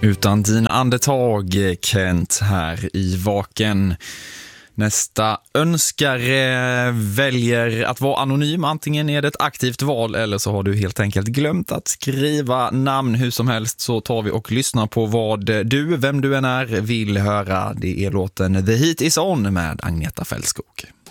Utan din andetag, Kent, här i Vaken. Nästa önskare väljer att vara anonym. Antingen är det ett aktivt val eller så har du helt enkelt glömt att skriva namn. Hur som helst så tar vi och lyssnar på vad du, vem du än är, vill höra. Det är låten The Heat Is On med Agneta Fältskog.